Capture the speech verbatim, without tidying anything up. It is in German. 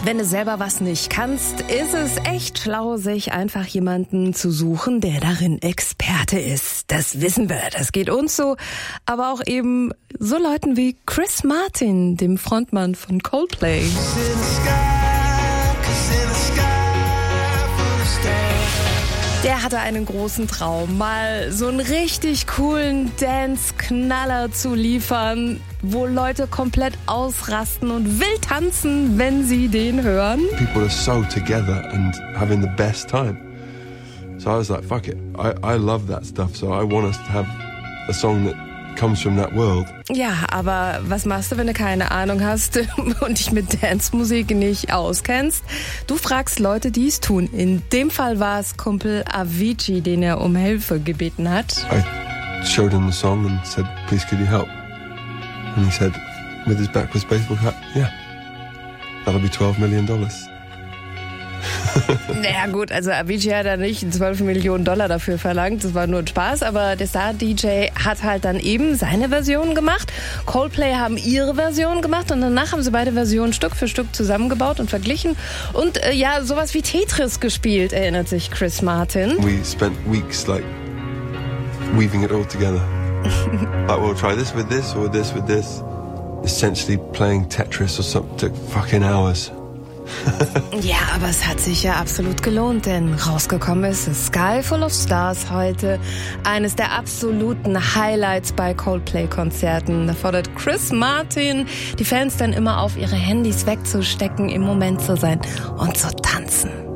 Wenn du selber was nicht kannst, ist es echt schlau, sich einfach jemanden zu suchen, der darin Experte ist. Das wissen wir, das geht uns so. Aber auch eben so Leuten wie Chris Martin, dem Frontmann von Coldplay. Der hatte einen großen Traum, mal so einen richtig coolen Dance-Knaller zu liefern, wo Leute komplett ausrasten und wild tanzen, wenn sie den hören. People are so together and having the best time. So I was like, fuck it, I, I love that stuff, so I want us to have a song that comes from that world. Ja, aber was machst du, wenn du keine Ahnung hast und dich mit Dance-Musik nicht auskennst? Du fragst Leute, die es tun. In dem Fall war es Kumpel Avicii, den er um Hilfe gebeten hat. I showed him the song and said, please could you help? And he said, with his backwards baseball hat, yeah, that'll be twelve million dollars. Naja gut, also Avicii hat da nicht zwölf Millionen Dollar dafür verlangt, das war nur ein Spaß, aber der Star-D J hat halt dann eben seine Version gemacht. Coldplay haben ihre Version gemacht und danach haben sie beide Versionen Stück für Stück zusammengebaut und verglichen und äh, ja, sowas wie Tetris gespielt, erinnert sich Chris Martin. We spent weeks like weaving it all together. Like we'll try this with this or this with this. Essentially playing Tetris or something took fucking hours. Ja, aber es hat sich ja absolut gelohnt, denn rausgekommen ist Sky Full of Stars heute. Eines der absoluten Highlights bei Coldplay-Konzerten. Da fordert Chris Martin die Fans dann immer auf, ihre Handys wegzustecken, im Moment zu sein und zu tanzen.